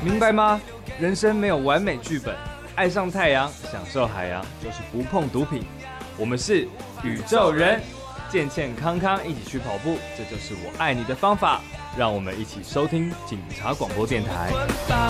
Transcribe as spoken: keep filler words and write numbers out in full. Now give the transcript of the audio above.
明白吗？人生没有完美剧本，爱上太阳，享受海洋，就是不碰毒品。我们是宇宙人，健健康康一起去跑步，这就是我爱你的方法。让我们一起收听警察广播电台。